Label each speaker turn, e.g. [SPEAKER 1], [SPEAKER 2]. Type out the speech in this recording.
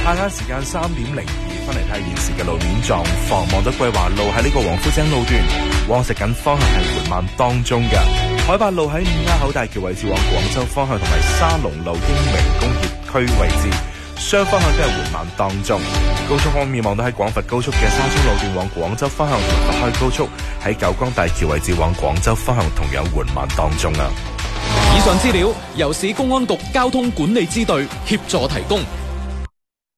[SPEAKER 1] 下晏時間3:02分嚟睇現時嘅路面狀況，望到桂華路喺呢個王府井路段往石錦方向係緩慢當中嘅，海八路喺五丫口大橋位置往廣州方向同埋沙龍路英明工業區位置雙方向都係緩慢當中。高速方面，望到喺廣佛高速嘅沙中路段往廣州方向同埋佛開高速喺九江大橋位置往廣州方向同樣緩慢當中啊。
[SPEAKER 2] 以上資料由市公安局交通管理支隊協助提供。